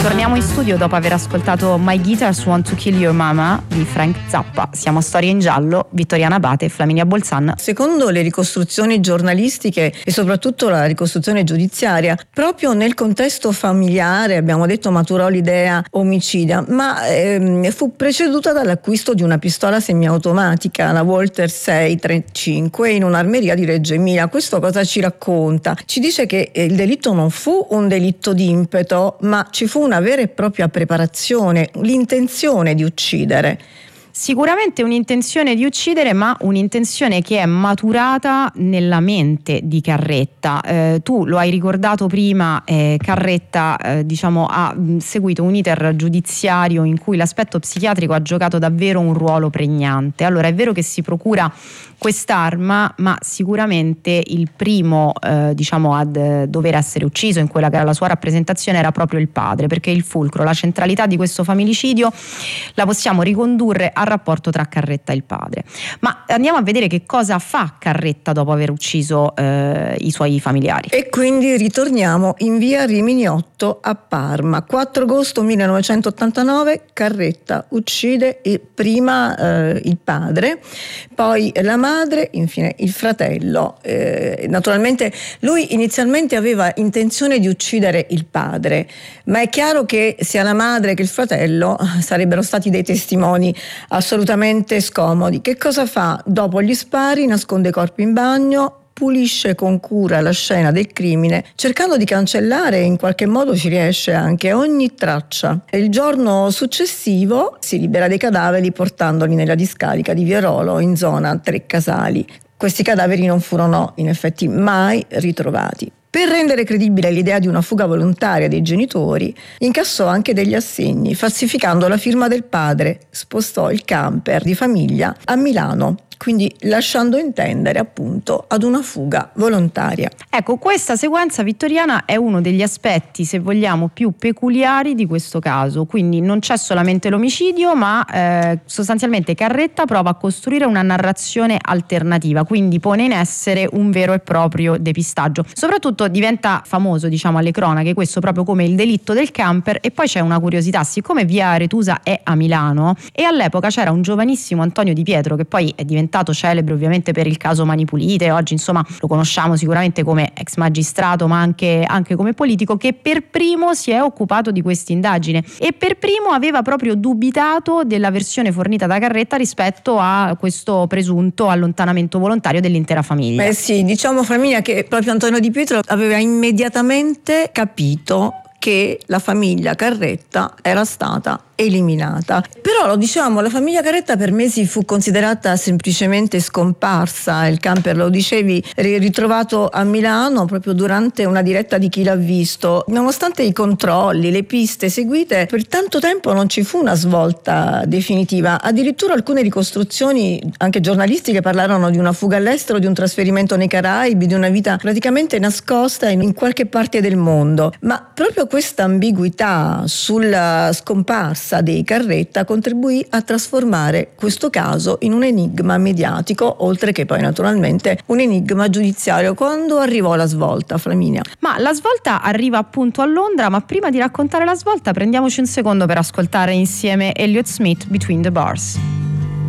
Torniamo in studio dopo aver ascoltato My Guitars Want to Kill Your Mama di Frank Zappa. Siamo a Storie in Giallo, Vittoriana Abate e Flaminia Bolzan. Secondo le ricostruzioni giornalistiche e soprattutto la ricostruzione giudiziaria, proprio nel contesto familiare, abbiamo detto, maturò l'idea omicida, ma fu preceduta dall'acquisto di una pistola semiautomatica, la Walther 635, in un'armeria di Reggio Emilia. Questo cosa ci racconta? Ci dice che il delitto non fu un delitto d'impeto, ma ci fu una vera e propria preparazione, l'intenzione di uccidere. Sicuramente un'intenzione di uccidere, ma un'intenzione che è maturata nella mente di Carretta. Tu lo hai ricordato prima, Carretta ha seguito un iter giudiziario in cui l'aspetto psichiatrico ha giocato davvero un ruolo pregnante. Allora è vero che si procura quest'arma, ma sicuramente il primo ad dover essere ucciso in quella che era la sua rappresentazione era proprio il padre, perché il fulcro, la centralità di questo familicidio la possiamo ricondurre al rapporto tra Carretta e il padre. Ma andiamo a vedere che cosa fa Carretta dopo aver ucciso i suoi familiari. E quindi ritorniamo in via Rimini 8 a Parma. 4 agosto 1989 Carretta uccide prima il padre, poi la madre, infine il fratello. Naturalmente lui inizialmente aveva intenzione di uccidere il padre, ma è chiaro che sia la madre che il fratello sarebbero stati dei testimoni assolutamente scomodi. Che cosa fa? Dopo gli spari nasconde i corpi in bagno, pulisce con cura la scena del crimine, cercando di cancellare, in qualche modo ci riesce anche, ogni traccia. Il giorno successivo si libera dei cadaveri portandoli nella discarica di Vierolo, in zona Tre Casali. Questi cadaveri non furono in effetti mai ritrovati. Per rendere credibile l'idea di una fuga volontaria dei genitori, incassò anche degli assegni, falsificando la firma del padre, spostò il camper di famiglia a Milano, quindi lasciando intendere appunto ad una fuga volontaria. Ecco, questa sequenza, Vittoriana, è uno degli aspetti, se vogliamo, più peculiari di questo caso. Quindi non c'è solamente l'omicidio, ma sostanzialmente Carretta prova a costruire una narrazione alternativa, quindi pone in essere un vero e proprio depistaggio. Soprattutto diventa famoso, alle cronache, questo proprio come il delitto del camper. E poi c'è una curiosità: siccome via Aretusa è a Milano e all'epoca c'era un giovanissimo Antonio Di Pietro, che poi è diventato celebre ovviamente per il caso Mani Pulite, oggi lo conosciamo sicuramente come ex magistrato, ma anche come politico, che per primo si è occupato di questa indagine e per primo aveva proprio dubitato della versione fornita da Carretta rispetto a questo presunto allontanamento volontario dell'intera famiglia. Sì, Flaminia, che proprio Antonio Di Pietro aveva immediatamente capito che la famiglia Carretta era stata eliminata. Però lo dicevamo, la famiglia Carretta per mesi fu considerata semplicemente scomparsa. Il camper, lo dicevi, ritrovato a Milano proprio durante una diretta di Chi l'ha visto. Nonostante i controlli, le piste seguite, per tanto tempo non ci fu una svolta definitiva. Addirittura alcune ricostruzioni anche giornalistiche parlarono di una fuga all'estero, di un trasferimento nei Caraibi, di una vita praticamente nascosta in qualche parte del mondo. Ma proprio questa ambiguità sulla scomparsa dei Carretta contribuì a trasformare questo caso in un enigma mediatico, oltre che poi naturalmente un enigma giudiziario. Quando arrivò la svolta, Flaminia? Ma la svolta arriva appunto a Londra, ma prima di raccontare la svolta prendiamoci un secondo per ascoltare insieme Elliott Smith, Between the Bars.